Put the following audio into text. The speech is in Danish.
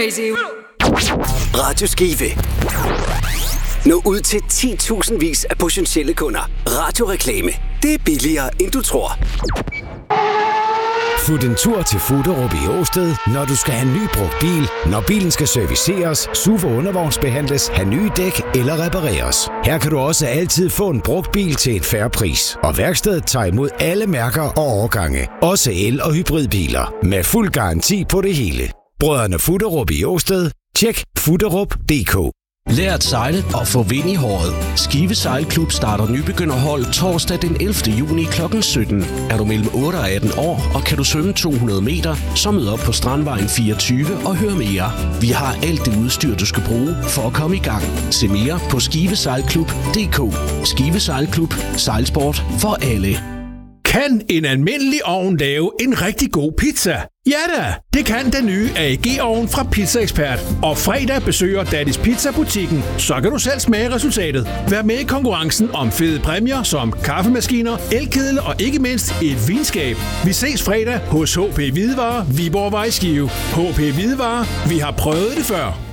Radio Skive. Nå ud til 10.000 vis af potentielle kunder. Radioreklame. Det er billigere, end du tror. Fut en tur til Fuderup i Åsted, når du skal have en ny brugt bil, når bilen skal serviceres, SUV og undervognsbehandles, have nye dæk eller repareres. Her kan du også altid få en brugt bil til et fair pris. Og værkstedet tager imod alle mærker og årgange. Også el- og hybridbiler. Med fuld garanti på det hele. Brødrene Fuderup i Åsted. Tjek fuderup.dk. Lær at sejle og få vind i håret. Skive Sejlklub starter nybegynderhold torsdag den 11. juni kl. 17. Er du mellem 8 og 18 år, og kan du svømme 200 meter, så mød op på Strandvejen 24 og hør mere. Vi har alt det udstyr, du skal bruge for at komme i gang. Se mere på skivesejlklub.dk. Skive Sejlklub. Sejlsport for alle. Kan en almindelig ovn lave en rigtig god pizza? Ja da, det kan den nye AEG-ovn fra Pizza Expert. Og fredag besøger Daddy's Pizza-butikken, så kan du selv smage resultatet. Vær med i konkurrencen om fede præmier som kaffemaskiner, elkedel og ikke mindst et vinskab. Vi ses fredag hos HP Hvidevarer, Viborgvej Skive. HP Hvidevarer, vi har prøvet det før.